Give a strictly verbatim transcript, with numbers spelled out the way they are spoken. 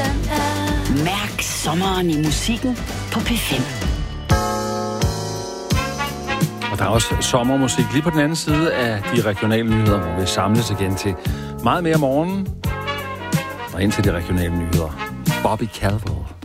Mærk sommeren i musikken på P fem. Og der er også sommermusik lige på den anden side af de regionale nyheder, hvor vi samles igen til meget mere morgen. Og ind til de regionale nyheder. Bobby Caldwell.